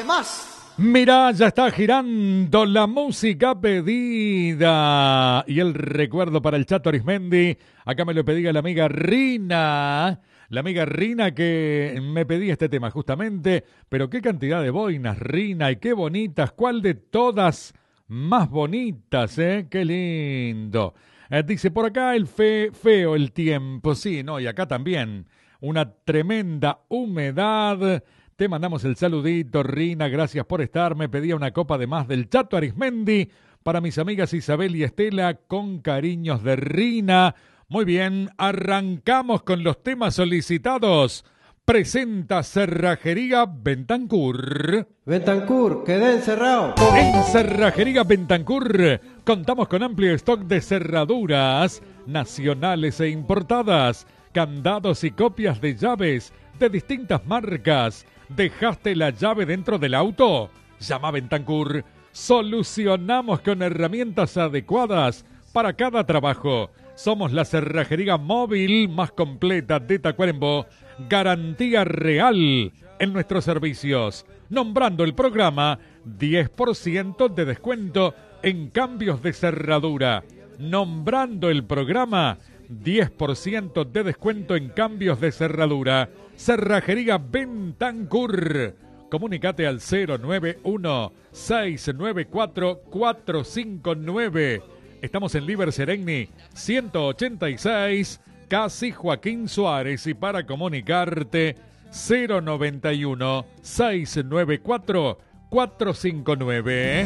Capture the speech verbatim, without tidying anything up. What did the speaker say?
Además... Mirá, ya está girando la música pedida. Y el recuerdo para el Chato Arismendi. Acá me lo pedía la amiga Rina. La amiga Rina que me pedía este tema justamente. Pero qué cantidad de boinas, Rina, y qué bonitas. ¿Cuál de todas más bonitas, eh? Qué lindo. Eh, dice, por acá el fe, feo el tiempo. Sí, no, y acá también. Una tremenda humedad. Te mandamos el saludito, Rina, gracias por estar. Me pedía una copa de más del Chato Arismendi para mis amigas Isabel y Estela, con cariños de Rina. Muy bien, arrancamos con los temas solicitados. Presenta Cerrajería Bentancur. Bentancur, quedé encerrado. En Cerrajería Bentancur contamos con amplio stock de cerraduras nacionales e importadas, candados y copias de llaves de distintas marcas. ¿Dejaste la llave dentro del auto? Llama a Bentancur. Solucionamos con herramientas adecuadas para cada trabajo. Somos la cerrajería móvil más completa de Tacuarembó. Garantía real en nuestros servicios. Nombrando el programa, diez por ciento de descuento en cambios de cerradura. Nombrando el programa, diez por ciento de descuento en cambios de cerradura. Cerrajería Bentancur. Comunicate al cero nueve uno, seis nueve cuatro, cuatro cinco nueve. Estamos en Liber Seregni ciento ochenta y seis, casi Joaquín Suárez. Y para comunicarte, cero noventa y uno, seis nueve cuatro, cuatro cinco nueve.